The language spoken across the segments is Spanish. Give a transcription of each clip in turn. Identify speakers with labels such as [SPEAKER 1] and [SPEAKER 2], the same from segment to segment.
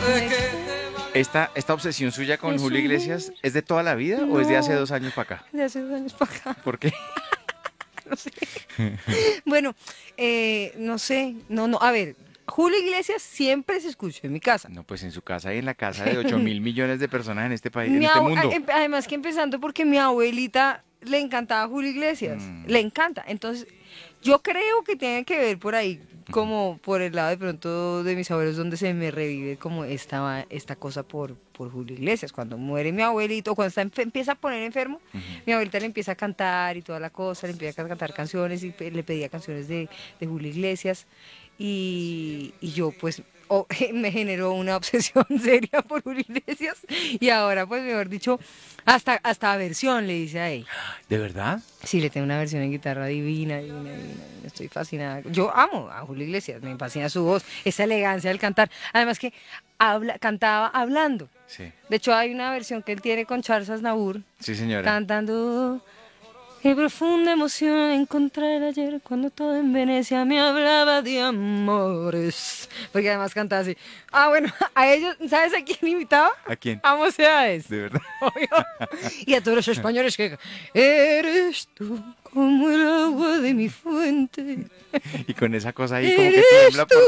[SPEAKER 1] ¿Esta obsesión suya con Julio Iglesias es de toda la vida o es de hace 2 años para acá?
[SPEAKER 2] De hace 2 años para acá.
[SPEAKER 1] ¿Por qué?
[SPEAKER 2] No sé. Bueno, no sé. No. A ver, Julio Iglesias siempre se escucha en mi casa.
[SPEAKER 1] No, pues en su casa y en la casa de 8.000 millones de personas en este país, en este mundo.
[SPEAKER 2] Además que empezando porque mi abuelita le encantaba Julio Iglesias, le encanta. Entonces, yo creo que tiene que ver por ahí, como por el lado de pronto de mis abuelos, donde se me revive como esta cosa por Julio Iglesias. Cuando muere mi abuelito, cuando empieza a poner enfermo, mi abuelita le empieza a cantar y toda la cosa, le empieza a cantar canciones y le pedía canciones de Julio Iglesias. Y yo pues me generó una obsesión seria por Julio Iglesias y ahora pues mejor dicho, hasta versión le hice a ella.
[SPEAKER 1] ¿De verdad?
[SPEAKER 2] Sí, le tengo una versión en guitarra divina, divina, divina. Estoy fascinada. Yo amo a Julio Iglesias, me fascina su voz, esa elegancia del cantar. Además que cantaba hablando.
[SPEAKER 1] Sí.
[SPEAKER 2] De hecho, hay una versión que él tiene con Charles Aznavour.
[SPEAKER 1] Sí, señora.
[SPEAKER 2] Cantando. Qué profunda emoción encontrar ayer cuando todo en Venecia me hablaba de amores. Porque además cantaba así. Ah, bueno, a ellos, ¿sabes a quién imitaba?
[SPEAKER 1] ¿A quién?
[SPEAKER 2] A Mocedades.
[SPEAKER 1] ¿De verdad?
[SPEAKER 2] Obvio. Y a todos los españoles que eres tú como el agua de mi fuente.
[SPEAKER 1] Y con esa cosa ahí como que
[SPEAKER 2] Eres
[SPEAKER 1] tiembla.
[SPEAKER 2] tú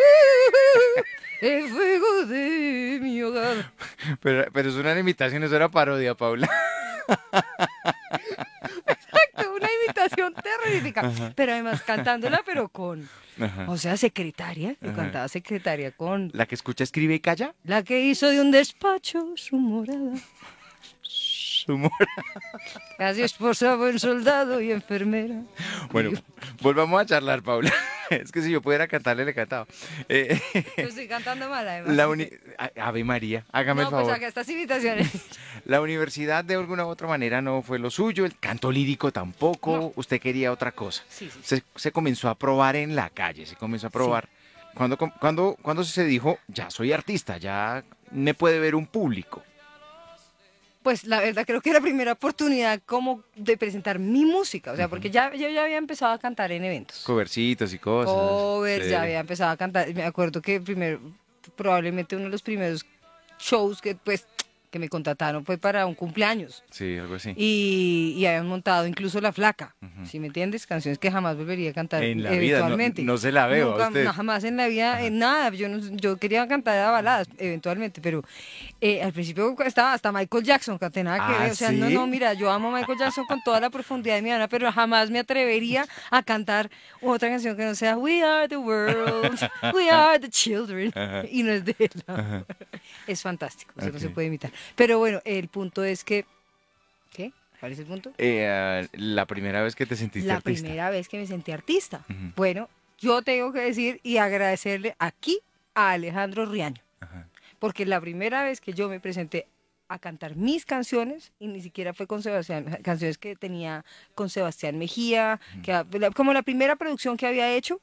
[SPEAKER 2] el fuego de mi hogar.
[SPEAKER 1] Pero es una imitación, eso era parodia, Paula.
[SPEAKER 2] Exacto, una imitación terrorífica. Ajá. Pero además cantándola, pero con... Ajá. O sea, secretaria. Yo cantaba secretaria con...
[SPEAKER 1] ¿La que escucha, escribe y calla?
[SPEAKER 2] La que hizo de un despacho su morada.
[SPEAKER 1] Su morada.
[SPEAKER 2] Casi esposa, buen soldado y enfermera.
[SPEAKER 1] Bueno, volvamos a charlar, Paula. Es que si yo pudiera cantarle, le cantaba.
[SPEAKER 2] Yo estoy cantando mal, además.
[SPEAKER 1] Ave María, hágame el favor.
[SPEAKER 2] No, pues acá estas imitaciones.
[SPEAKER 1] La universidad de alguna u otra manera no fue lo suyo, el canto lírico tampoco, no. Usted quería otra cosa.
[SPEAKER 2] Sí.
[SPEAKER 1] Se comenzó a probar en la calle, se comenzó a probar. Sí. ¿Cuándo se dijo, ya soy artista, ya me puede ver un público?
[SPEAKER 2] Pues la verdad creo que la primera oportunidad como de presentar mi música, o sea, porque yo ya había empezado a cantar en eventos.
[SPEAKER 1] Covercitos y cosas.
[SPEAKER 2] Covers, sí. Ya había empezado a cantar. Me acuerdo que probablemente uno de los primeros shows que me contrataron fue para un cumpleaños.
[SPEAKER 1] Sí, algo así.
[SPEAKER 2] Y habían montado incluso La Flaca, ¿sí me entiendes? Canciones que jamás volvería a cantar
[SPEAKER 1] en la eventualmente. Vida, no se la veo
[SPEAKER 2] nunca,
[SPEAKER 1] a usted.
[SPEAKER 2] No, jamás en la vida, en nada. Yo quería cantar baladas, eventualmente, pero al principio estaba hasta Michael Jackson, que tenía nada que ver. O sea,
[SPEAKER 1] ¿sí?
[SPEAKER 2] no, mira, yo amo a Michael Jackson con toda la profundidad de mi alma, pero jamás me atrevería a cantar otra canción que no sea We Are the World, We Are the Children, y no es de él. Es fantástico, eso no se puede imitar. Pero bueno, el punto es que... ¿Qué? ¿Cuál es el punto?
[SPEAKER 1] La primera vez que te sentiste artista.
[SPEAKER 2] La primera vez que me sentí artista. Bueno, yo tengo que decir y agradecerle aquí a Alejandro Riaño. Porque la primera vez que yo me presenté a cantar mis canciones, y ni siquiera fue con Sebastián, canciones que tenía con Sebastián Mejía, como la primera producción que había hecho,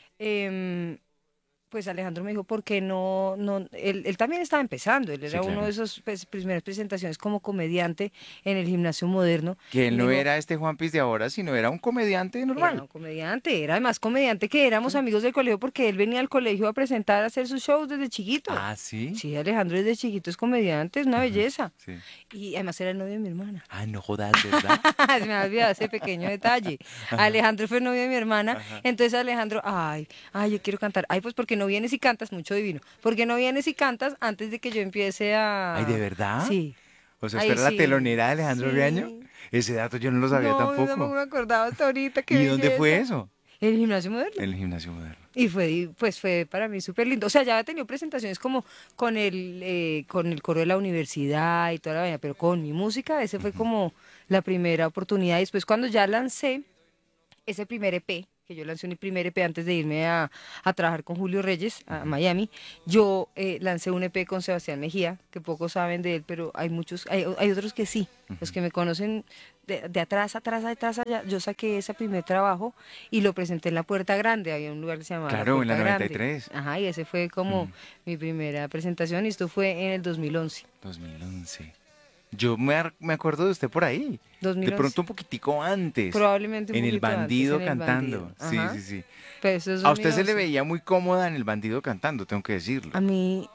[SPEAKER 2] pues Alejandro me dijo, ¿por qué no? Él también estaba empezando, él era uno de esos primeras presentaciones como comediante en el Gimnasio Moderno.
[SPEAKER 1] Que él no era este Juan Piz de ahora, sino era un comediante normal.
[SPEAKER 2] Era un comediante, era además comediante que éramos amigos del colegio porque él venía al colegio a presentar, a hacer sus shows desde chiquito.
[SPEAKER 1] Ah, ¿sí?
[SPEAKER 2] Sí, Alejandro desde chiquito es comediante, es una belleza.
[SPEAKER 1] Sí.
[SPEAKER 2] Y además era el novio de mi hermana.
[SPEAKER 1] Ah, no jodas, ¿verdad?
[SPEAKER 2] Se me ha olvidado ese pequeño detalle. Alejandro fue novio de mi hermana, entonces Alejandro, yo quiero cantar. Pues porque no vienes y cantas, mucho divino. Porque no vienes y cantas antes de que yo empiece a...
[SPEAKER 1] Ay, ¿de verdad?
[SPEAKER 2] Sí.
[SPEAKER 1] O sea, ¿espera la telonera de Alejandro Riaño? Ese dato yo no lo sabía tampoco.
[SPEAKER 2] No me acordaba hasta ahorita.
[SPEAKER 1] ¿Y dónde fue eso?
[SPEAKER 2] En el Gimnasio Moderno.
[SPEAKER 1] En el Gimnasio Moderno.
[SPEAKER 2] Y fue para mí súper lindo. O sea, ya había tenido presentaciones como con el coro de la universidad y toda la vaina, pero con mi música, ese fue como la primera oportunidad. Y después cuando ya lancé ese primer EP, que yo lancé un primer EP antes de irme a trabajar con Julio Reyes a Miami, yo lancé un EP con Sebastián Mejía, que pocos saben de él, pero hay otros que sí. Los que me conocen de atrás, allá, yo saqué ese primer trabajo y lo presenté en la Puerta Grande, había un lugar que se llamaba
[SPEAKER 1] La Puerta
[SPEAKER 2] Grande.
[SPEAKER 1] En la 93.
[SPEAKER 2] Ajá, y ese fue como mi primera presentación y esto fue en el 2011.
[SPEAKER 1] 2011. Yo me acuerdo de usted por ahí.
[SPEAKER 2] 2011.
[SPEAKER 1] De pronto un poquitico antes.
[SPEAKER 2] Probablemente un
[SPEAKER 1] en el Bandido
[SPEAKER 2] antes,
[SPEAKER 1] cantando.
[SPEAKER 2] En el Bandido.
[SPEAKER 1] Sí.
[SPEAKER 2] Pero eso es
[SPEAKER 1] a usted se le veía muy cómoda en el Bandido cantando, tengo que decirlo.
[SPEAKER 2] A mí,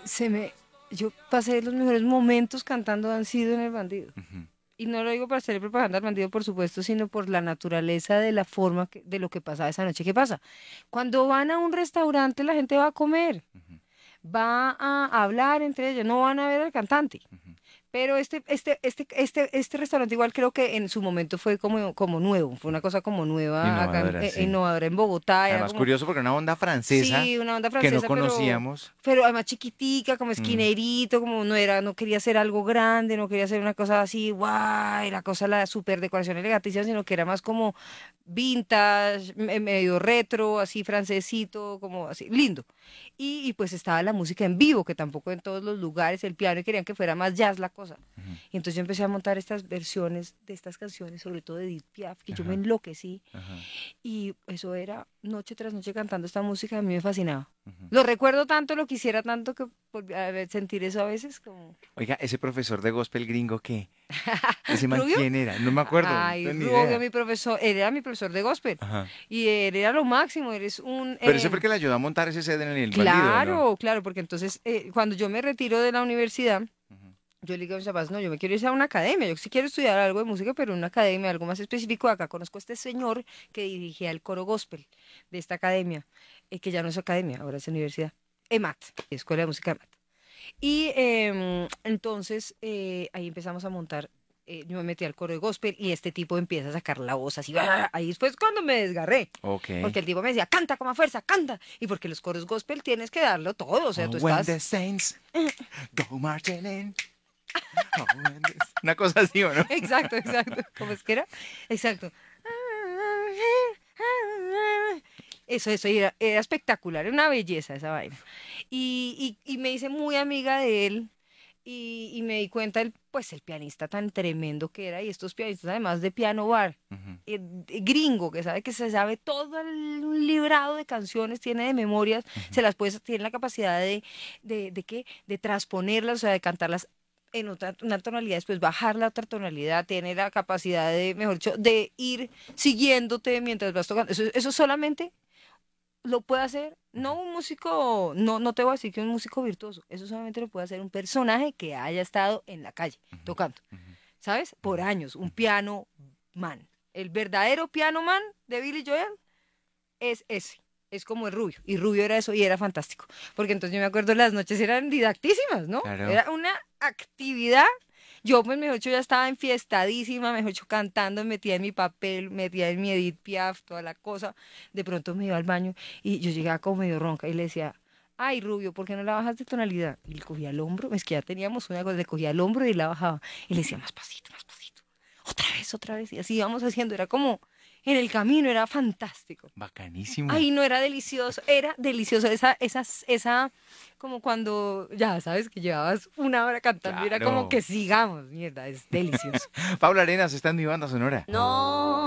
[SPEAKER 2] se me, yo pasé los mejores momentos cantando Han sido en El Bandido.
[SPEAKER 1] Ujú,
[SPEAKER 2] Y no lo digo para hacer propaganda al bandido, por supuesto, sino por la naturaleza de la forma de lo que pasaba esa noche. ¿Qué pasa? Cuando van a un restaurante, la gente va a comer,
[SPEAKER 1] ujú,
[SPEAKER 2] va a hablar entre ellos, no van a ver al cantante.
[SPEAKER 1] ujú.
[SPEAKER 2] Pero este restaurante igual creo que en su momento fue como nuevo, fue una cosa como nueva acá,
[SPEAKER 1] Innovadora, sí.
[SPEAKER 2] innovadora en Bogotá, era
[SPEAKER 1] Además,
[SPEAKER 2] como,
[SPEAKER 1] curioso porque una onda francesa
[SPEAKER 2] sí, una onda
[SPEAKER 1] que no
[SPEAKER 2] francesa,
[SPEAKER 1] conocíamos.
[SPEAKER 2] pero además chiquitica, como
[SPEAKER 1] Mm,
[SPEAKER 2] esquinerito, como no era, no quería hacer algo grande, no quería hacer una cosa así, guay, la cosa, la super decoración elegantísima, sino que era más como vintage, medio retro, así francesito, como así, lindo. Y pues estaba la música en vivo, que tampoco en todos los lugares, el piano, y querían que fuera más jazz la cosa.
[SPEAKER 1] ujú,
[SPEAKER 2] Y entonces yo empecé a montar estas versiones de estas canciones, sobre todo de Edith Piaf, que yo me
[SPEAKER 1] ajá,
[SPEAKER 2] enloquecí.
[SPEAKER 1] ajá,
[SPEAKER 2] Y eso era noche tras noche cantando esta música, a mí me fascinaba.
[SPEAKER 1] ujú.
[SPEAKER 2] Lo recuerdo tanto, lo quisiera tanto que sentir eso a veces como...
[SPEAKER 1] Oiga, ese profesor de gospel gringo, ¿qué? ¿Ese man
[SPEAKER 2] ¿Rubio?
[SPEAKER 1] quién era? No me acuerdo, no
[SPEAKER 2] Ay,
[SPEAKER 1] tengo ni
[SPEAKER 2] Rubio,
[SPEAKER 1] idea.
[SPEAKER 2] mi profesor, él era mi profesor de gospel.
[SPEAKER 1] Ajá.
[SPEAKER 2] Y él era lo máximo, él es un...
[SPEAKER 1] Pero ese fue el que le ayudó a montar ese set en el bandido, ¿no?
[SPEAKER 2] claro, claro, porque entonces cuando yo me retiro de la universidad,
[SPEAKER 1] Ujú,
[SPEAKER 2] yo le digo a mis papás, no, yo me quiero ir a una academia, yo sí quiero estudiar algo de música, pero en una academia, algo más específico. Acá conozco a este señor que dirigía el coro gospel de esta academia, que ya no es academia, ahora es universidad, EMAT, Escuela de Música EMAT. Y entonces ahí empezamos a montar, yo me metí al coro de gospel y este tipo empieza a sacar la voz así, ¡ah! Ahí después cuando me desgarré,
[SPEAKER 1] ok.
[SPEAKER 2] porque el tipo me decía, canta con más fuerza, canta, y porque los coros gospel tienes que darlo todo, o sea,
[SPEAKER 1] Oh,
[SPEAKER 2] tú
[SPEAKER 1] when the
[SPEAKER 2] estás...
[SPEAKER 1] saints go marching in. Oh, when una cosa así, ¿o no?
[SPEAKER 2] Exacto, exacto. ¿Cómo es que era? Exacto. Eso, y era espectacular, era una belleza esa vaina. Y me hice muy amiga de él y me di cuenta, pues, el pianista tan tremendo que era, y estos pianistas además de piano bar,
[SPEAKER 1] Ujú,
[SPEAKER 2] gringo, que sabe que se sabe todo el librado de canciones, tiene de memorias,
[SPEAKER 1] ujú,
[SPEAKER 2] se las puede, tiene la capacidad ¿de qué? De transponerlas, o sea, de cantarlas en otra una tonalidad, después bajar la otra tonalidad, tiene la capacidad de, mejor dicho, de ir siguiéndote mientras vas tocando. Eso solamente lo puede hacer, no un músico, no te voy a decir que un músico virtuoso, eso solamente lo puede hacer un personaje que haya estado en la calle
[SPEAKER 1] ujú,
[SPEAKER 2] tocando,
[SPEAKER 1] ujú,
[SPEAKER 2] ¿sabes? Por
[SPEAKER 1] ujú,
[SPEAKER 2] años, un
[SPEAKER 1] ujú.
[SPEAKER 2] piano man. El verdadero piano man de Billy Joel es ese. Es como el Rubio. Y Rubio era eso y era fantástico. Porque entonces yo me acuerdo las noches eran didactísimas, ¿no?
[SPEAKER 1] Claro.
[SPEAKER 2] Era una actividad. Yo, pues, mejor dicho, ya estaba enfiestadísima, mejor dicho, cantando, metía en mi papel, metía en mi Edith Piaf, toda la cosa. De pronto me iba al baño y yo llegaba como medio ronca y le decía, ay, Rubio, ¿por qué no la bajas de tonalidad? Y le cogía el hombro, es que ya teníamos una cosa, le cogía el hombro y la bajaba. Y le decía, más pasito, más pasito. Otra vez, otra vez. Y así íbamos haciendo, era como en el camino, era fantástico.
[SPEAKER 1] Bacanísimo.
[SPEAKER 2] Ay, no era delicioso, era delicioso. Esa, como cuando, ya sabes, que llevabas una hora cantando y era como
[SPEAKER 1] Claro.
[SPEAKER 2] que sigamos, mierda, es delicioso.
[SPEAKER 1] Paula Arenas está en mi banda sonora.
[SPEAKER 3] No.